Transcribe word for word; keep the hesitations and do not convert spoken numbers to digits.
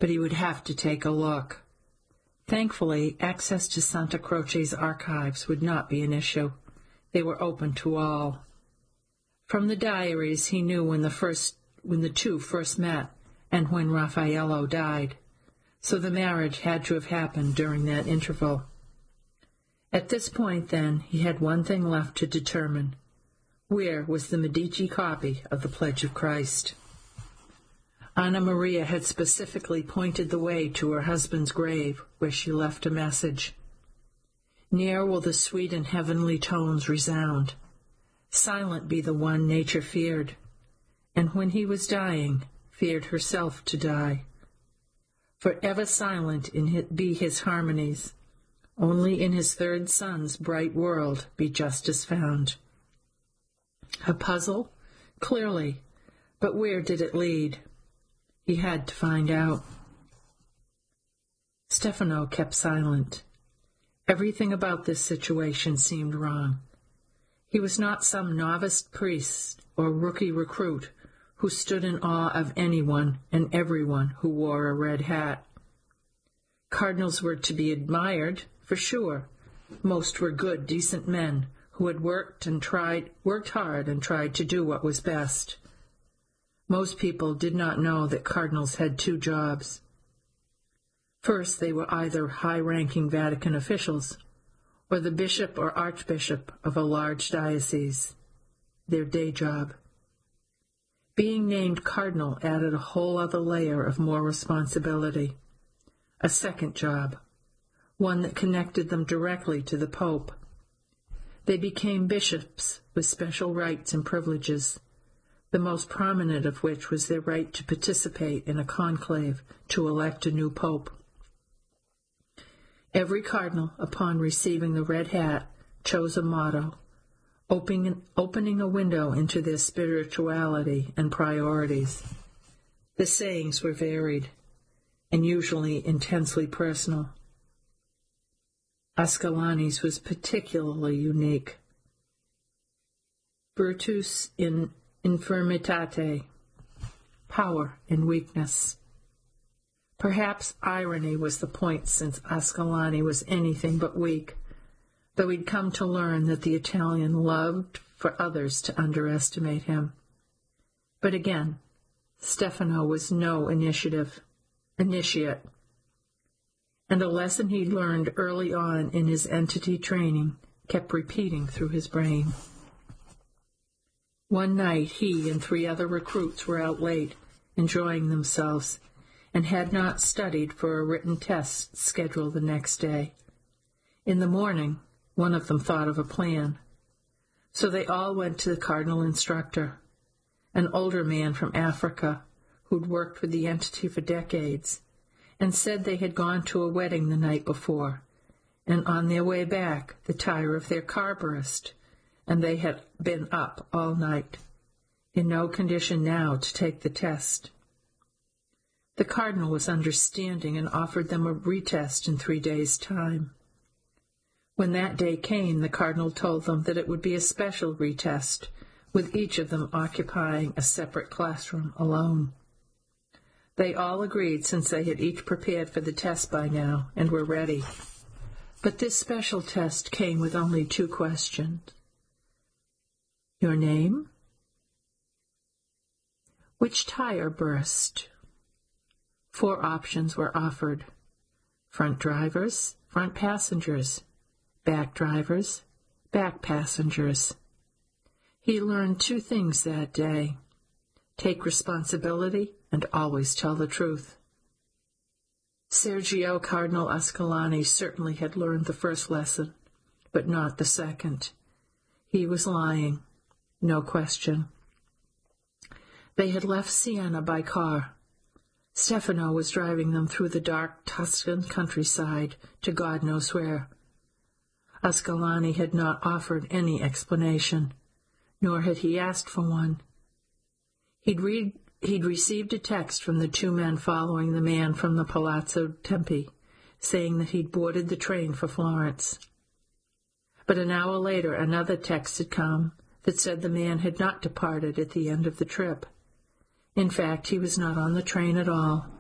but he would have to take a look. Thankfully, access to Santa Croce's archives would not be an issue. They were open to all. From the diaries, he knew when the first, when the two first met and when Raffaello died, so the marriage had to have happened during that interval. At this point, then, he had one thing left to determine. Where was the Medici copy of the Pledge of Christ? Anna Maria had specifically pointed the way to her husband's grave, where she left a message. Ne'er will the sweet and heavenly tones resound. Silent be the one nature feared, and when he was dying, feared herself to die. For ever silent in his, be his harmonies, only in his third son's bright world be justice found. A puzzle? Clearly, but where did it lead? He had to find out. Stefano kept silent. Everything about this situation seemed wrong. He was not some novice priest or rookie recruit who stood in awe of anyone and everyone who wore a red hat. Cardinals were to be admired, for sure. Most were good, decent men who had worked and tried, worked hard and tried to do what was best. Most people did not know that cardinals had two jobs. First, they were either high-ranking Vatican officials or the bishop or archbishop of a large diocese, their day job. Being named cardinal added a whole other layer of more responsibility, a second job, one that connected them directly to the Pope. They became bishops with special rights and privileges, the most prominent of which was their right to participate in a conclave to elect a new pope. Every cardinal, upon receiving the red hat, chose a motto, opening, opening a window into their spirituality and priorities. The sayings were varied, and usually intensely personal. Ascalani's was particularly unique. Virtus in infirmitate, power in weakness. Perhaps irony was the point, since Ascalani was anything but weak, though he'd come to learn that the Italian loved for others to underestimate him. But again, Stefano was no initiative, initiate, and a lesson he'd learned early on in his entity training kept repeating through his brain. One night he and three other recruits were out late, enjoying themselves, and had not studied for a written test scheduled the next day. In the morning, one of them thought of a plan. So they all went to the cardinal instructor, an older man from Africa who'd worked with the entity for decades, and said they had gone to a wedding the night before, and on their way back the tire of their car burst, and they had been up all night, in no condition now to take the test. The cardinal was understanding and offered them a retest in three days' time. When that day came, the cardinal told them that it would be a special retest, with each of them occupying a separate classroom alone. They all agreed, since they had each prepared for the test by now and were ready. But this special test came with only two questions. Your name? Which tire burst? Four options were offered. Front drivers, front passengers, back drivers, back passengers. He learned two things that day. Take responsibility and always tell the truth. Sergio Cardinal Ascalani certainly had learned the first lesson, but not the second. He was lying, no question. They had left Siena by car. Stefano was driving them through the dark Tuscan countryside to God knows where. Ascalani had not offered any explanation, nor had he asked for one. He'd, read, he'd received a text from the two men following the man from the Palazzo Tempi, saying that he'd boarded the train for Florence. But an hour later another text had come that said the man had not departed at the end of the trip. In fact, he was not on the train at all.